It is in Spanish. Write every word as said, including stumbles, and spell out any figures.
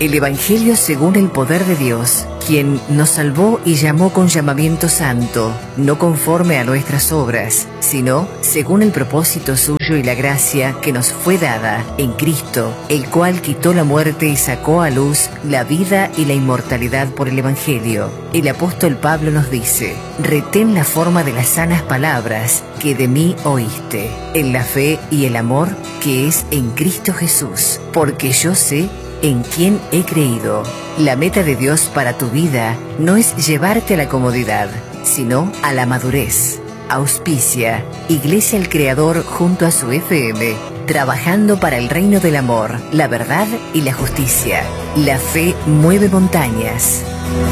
El Evangelio según el poder de Dios, quien nos salvó y llamó con llamamiento santo, no conforme a nuestras obras, sino según el propósito suyo y la gracia que nos fue dada en Cristo, el cual quitó la muerte y sacó a luz la vida y la inmortalidad por el Evangelio. El apóstol Pablo nos dice: retén la forma de las sanas palabras que de mí oíste, en la fe y el amor que es en Cristo Jesús, porque yo sé en quién he creído. La meta de Dios para tu vida no es llevarte a la comodidad, sino a la madurez. Auspicia Iglesia El Creador junto a su F M, trabajando para el reino del amor, la verdad y la justicia. La fe mueve montañas.